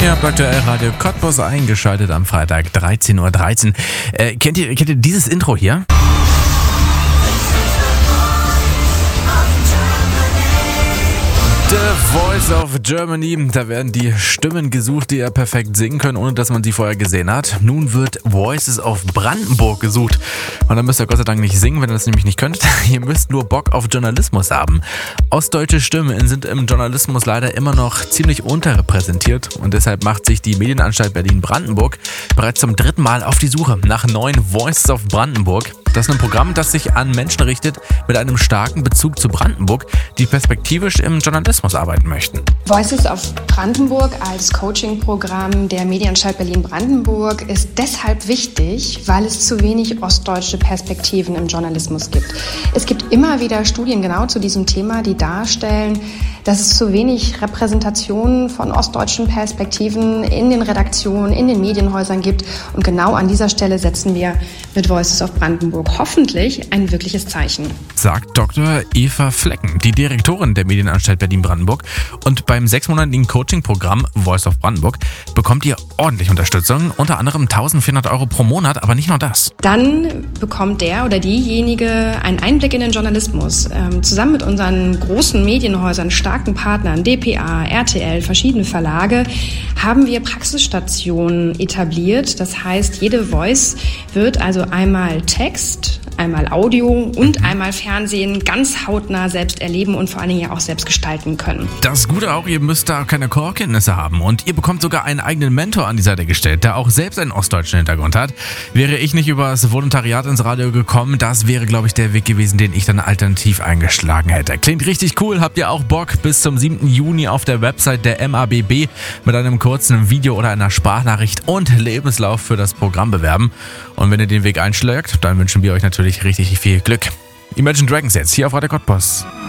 Ihr habt aktuell Radio Cottbus eingeschaltet am Freitag 13:13 Uhr. Kennt ihr dieses Intro hier? The Voice of Germany, da werden die Stimmen gesucht, die ja perfekt singen können, ohne dass man sie vorher gesehen hat. Nun wird Voices of Brandenburg gesucht. Und dann müsst ihr Gott sei Dank nicht singen, wenn ihr das nämlich nicht könnt. Ihr müsst nur Bock auf Journalismus haben. Ostdeutsche Stimmen sind im Journalismus leider immer noch ziemlich unterrepräsentiert. Und deshalb macht sich die Medienanstalt Berlin-Brandenburg bereits zum 3. Mal auf die Suche nach neuen Voices of Brandenburg. Das ist ein Programm, das sich an Menschen richtet mit einem starken Bezug zu Brandenburg, die perspektivisch im Journalismus arbeiten möchten. Voices of Brandenburg als Coaching-Programm der Medienanstalt Berlin-Brandenburg ist deshalb wichtig, weil es zu wenig ostdeutsche Perspektiven im Journalismus gibt. Es gibt immer wieder Studien genau zu diesem Thema, die darstellen, dass es zu wenig Repräsentationen von ostdeutschen Perspektiven in den Redaktionen, in den Medienhäusern gibt. Und genau an dieser Stelle setzen wir mit Voices of Brandenburg hoffentlich ein wirkliches Zeichen. Sagt Dr. Eva Flecken, die Direktorin der Medienanstalt Berlin-Brandenburg. Und beim 6-monatigen Coaching-Programm Voice of Brandenburg bekommt ihr ordentlich Unterstützung, unter anderem 1.400 € pro Monat, aber nicht nur das. Dann bekommt der oder diejenige einen Einblick in den Journalismus. Zusammen mit unseren großen Medienhäusern, starken Partnern, dpa, RTL, verschiedene Verlage, haben wir Praxisstationen etabliert. Das heißt, jede Voice wird also einmal Text, einmal Audio und einmal Fernsehen ganz hautnah selbst erleben und vor allen Dingen ja auch selbst gestalten können. Das Gute auch, ihr müsst da keine Core-Kenntnisse haben und ihr bekommt sogar einen eigenen Mentor an die Seite gestellt, der auch selbst einen ostdeutschen Hintergrund hat. Wäre ich nicht über das Volontariat ins Radio gekommen, das wäre, glaube ich, der Weg gewesen, den ich dann alternativ eingeschlagen hätte. Klingt richtig cool, habt ihr auch Bock? Bis zum 7. Juni auf der Website der MABB mit einem kurzen Video oder einer Sprachnachricht und Lebenslauf für das Programm bewerben. Und wenn ihr den Weg einschlägt, dann wünschen wir euch natürlich richtig viel Glück. Imagine Dragons jetzt hier auf Radio Cottbus.